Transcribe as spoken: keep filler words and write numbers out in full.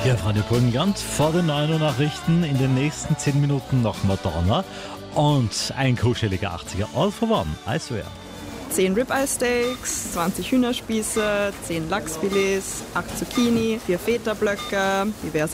Hier Frau Burgenland vor den neun Uhr Nachrichten. In den nächsten zehn Minuten noch Madonna und ein kuscheliger achtziger All for One. Also ja. zehn Ribeye-Steaks, zwanzig Hühnerspieße, zehn Lachsfilets, acht Zucchini, vier Feta-Blöcke, diverse